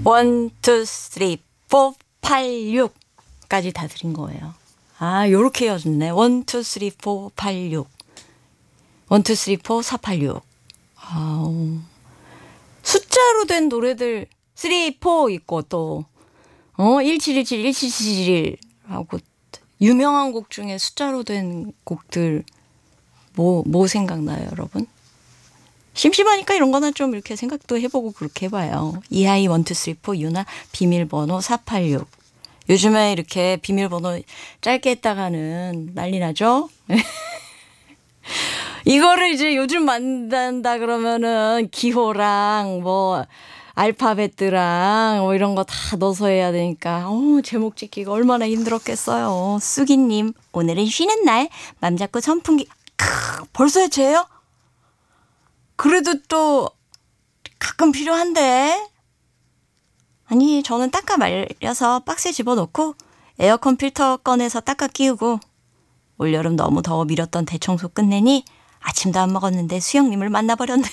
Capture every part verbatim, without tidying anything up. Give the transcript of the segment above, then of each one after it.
원, 투, 쓰리, 포, 팔, 육까지 다 드린 거예요. 아, 요렇게 이어졌네. 원, 투, 쓰리, 포, 팔, 육. 원, 투, 쓰리, 포, 사, 팔, 육. 아우. 숫자로 된 노래들 삼, 사 있고 또 어, 일칠일칠, 일칠칠일 하고 유명한 곡 중에 숫자로 된 곡들 뭐, 뭐 생각나요, 여러분? 심심하니까 이런 거는 좀 이렇게 생각도 해보고 그렇게 해봐요. 이하이 원, 투, 쓰리, 포, 유나 비밀번호 사팔육. 요즘에 이렇게 비밀번호 짧게 했다가는 난리 나죠? 이거를 이제 요즘 만든다 그러면은 기호랑 뭐 알파벳들랑 뭐 이런 거 다 넣어서 해야 되니까 어, 제목 짓기가 얼마나 힘들었겠어요. 수기님, 오늘은 쉬는 날 맘 잡고 선풍기. 크, 벌써 해체해요? 그래도 또 가끔 필요한데. 아니, 저는 닦아 말려서 박스에 집어넣고 에어컨 필터 꺼내서 닦아 끼우고 올여름 너무 더워 미뤘던 대청소 끝내니 아침도 안 먹었는데 수영님을 만나버렸네요.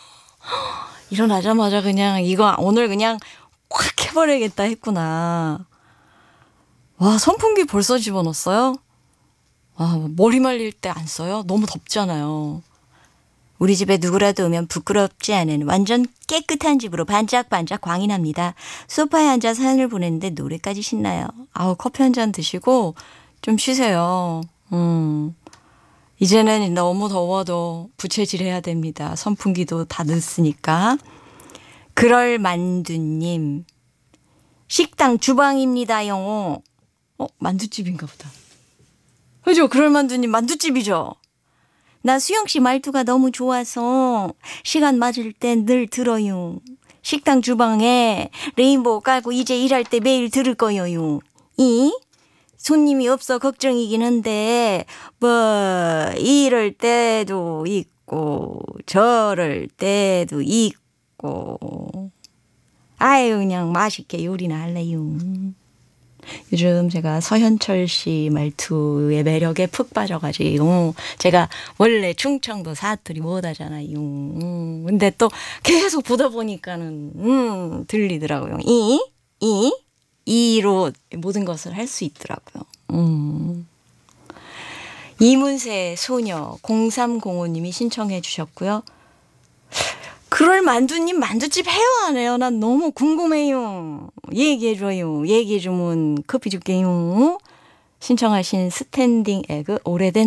일어나자마자 그냥 이거 오늘 그냥 확 해버려야겠다 했구나. 와, 선풍기 벌써 집어넣었어요? 와, 머리 말릴 때 안 써요? 너무 덥잖아요. 우리 집에 누구라도 오면 부끄럽지 않은 완전 깨끗한 집으로 반짝반짝 광이 납니다. 소파에 앉아 사연을 보냈는데 노래까지 신나요. 아우, 커피 한 잔 드시고 좀 쉬세요. 음. 이제는 너무 더워도 부채질해야 됩니다. 선풍기도 다 넣었으니까. 그럴 만두님. 식당 주방입니다요. 어, 만두집인가 보다. 그죠? 그럴 만두님 만두집이죠? 나 수영씨 말투가 너무 좋아서 시간 맞을 땐 늘 들어요. 식당 주방에 레인보우 깔고 이제 일할 때 매일 들을 거예요. 이? 손님이 없어 걱정이긴 한데 뭐 이럴 때도 있고 저럴 때도 있고 아유 그냥 맛있게 요리나 할래요. 요즘 제가 서현철 씨 말투의 매력에 푹 빠져가지고 제가 원래 충청도 사투리 못하잖아요. 음, 근데 또 계속 보다 보니까는 음, 들리더라고요. 이, 이, 이로 모든 것을 할 수 있더라고요. 음. 이문세 소녀 공삼공오님이 신청해 주셨고요. 그럴 만두님 만두집 해요 안 해요? 난 너무 궁금해요. 얘기해줘요. 얘기해주면 커피 줄게요. 신청하신 스탠딩 에그 오래된